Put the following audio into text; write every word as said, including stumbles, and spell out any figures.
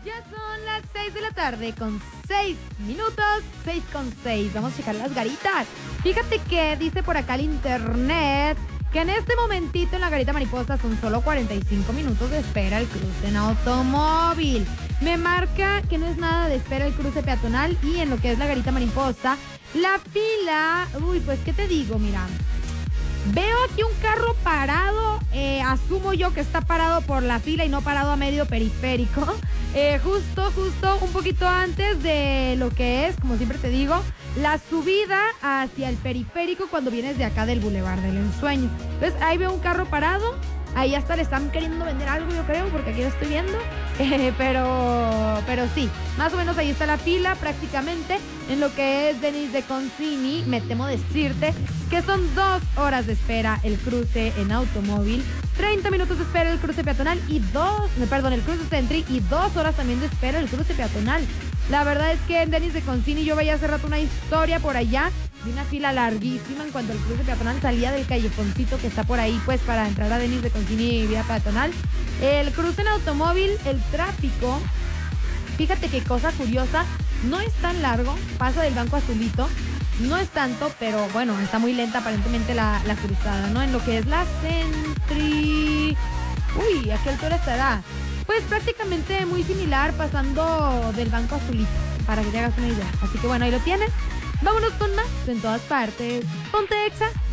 Ya son las seis de la tarde con seis minutos, seis con seis. Vamos a checar las garitas. Fíjate que dice por acá el internet que en este momentito en la Garita Mariposa son solo cuarenta y cinco minutos de espera el cruce en automóvil. Me marca que no es nada de espera el cruce peatonal y en lo que es la Garita Mariposa, la fila, uy, pues qué te digo, mira. Veo aquí un carro parado, eh, asumo yo que está parado por la fila y no parado a medio periférico, eh, justo, justo un poquito antes de lo que es, como siempre te digo, la subida hacia el periférico cuando vienes de acá del Boulevard del Ensueño. Entonces ahí veo un carro parado, ahí hasta le están queriendo vender algo yo creo, porque aquí lo estoy viendo, eh, pero, pero sí, más o menos ahí está la fila prácticamente en lo que es Denis de Concini. Me temo decirte que son dos horas de espera el cruce en automóvil, treinta minutos de espera el cruce peatonal y dos, perdón, el cruce Sentry y dos horas también de espera el cruce peatonal. La verdad es que en Denis de Concini yo veía hace rato una historia por allá de una fila larguísima en cuanto el cruce peatonal salía del callejoncito que está por ahí, pues para entrar a Denis de Concini y vía peatonal. El cruce en automóvil, el tráfico, fíjate qué cosa curiosa, no es tan largo, pasa del Banco Azulito. No es tanto, pero bueno, está muy lenta aparentemente la, la cruzada, ¿no? En lo que es la Sentry. Uy, ¿a qué altura estará? Pues prácticamente muy similar, pasando del Banco Azulito, para que te hagas una idea. Así que bueno, ahí lo tienes. Vámonos con más en todas partes. Ponte Exa.